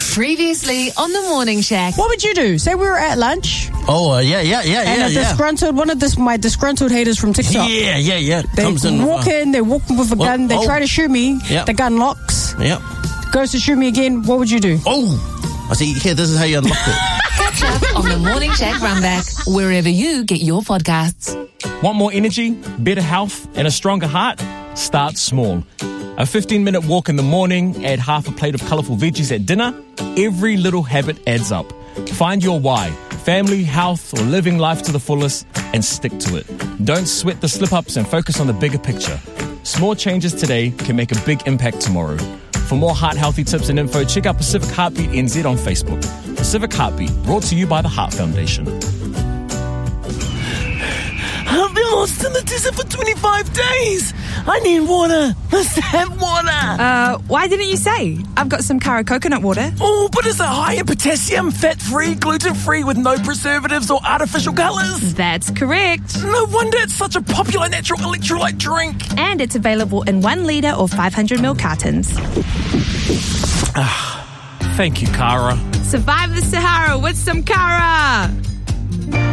Previously on the Morning Shack. What would you do? Say we were at lunch. And one of my disgruntled haters from TikTok. Yeah. They walk with a gun. They try to shoot me. Yep. The gun locks. Yep. Goes to shoot me again. What would you do? Oh, I see. Here, this is how you unlock it. Catch up on the Morning Shack Runback, wherever you get your podcasts. Want more energy, better health, and a stronger heart? Start small. A 15-minute walk in the morning, add half a plate of colourful veggies at dinner. Every little habit adds up. Find your why, family, health, or living life to the fullest, and stick to it. Don't sweat the slip-ups and focus on the bigger picture. Small changes today can make a big impact tomorrow. For more heart-healthy tips and info, check out Pacific Heartbeat NZ on Facebook. Pacific Heartbeat, brought to you by the Heart Foundation. I've been lost in the desert for 25 days. I need water. Let's have water. Why didn't you say? I've got some Kara coconut water. Oh, but is it high in potassium, fat-free, gluten-free, with no preservatives or artificial colours? That's correct. No wonder it's such a popular natural electrolyte drink. And it's available in 1 litre or 500ml cartons. Thank you, Kara. Survive the Sahara with some Kara.